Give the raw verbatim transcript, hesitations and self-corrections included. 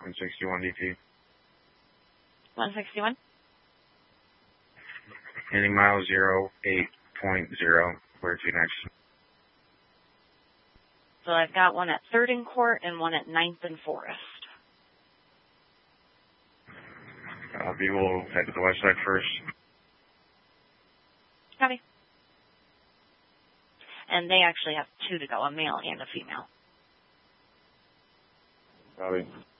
one sixty-one D T. one sixty-one? Ending mile zero eight point zero. Where to next? So I've got one at third and Court and one at ninth and Forest. Copy. We'll head to the west side first. Copy. And they actually have two to go, a male and a female. Copy.